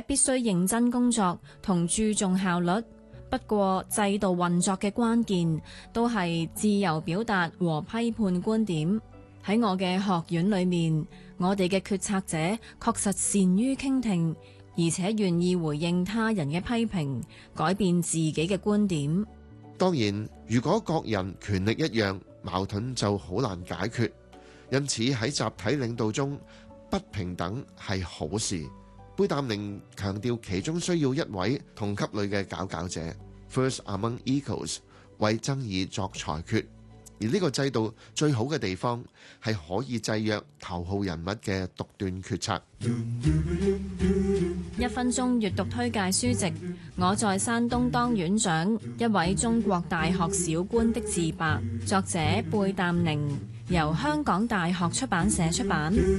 必須認真工作同注重效率。不過，制度運作嘅關鍵都係自由表達和批判觀點。喺我嘅學院裏面，我哋嘅決策者確實善於傾聽，而且願意回應他人嘅批評，改變自己嘅觀點。 當然，如果各人權力一樣，矛盾就好難解決。因此喺集體領導中，不平等係好事。貝淡寧強調其中需要一位同級類嘅佼佼者 ，First among equals， 為爭議作裁決。而呢個制度最好嘅地方係可以制約頭號人物嘅獨斷決策。 1分鐘閱讀推介書籍《我在山東當院長：一位中國大學小官的自白》，作者貝淡寧，由香港大學出版社出版。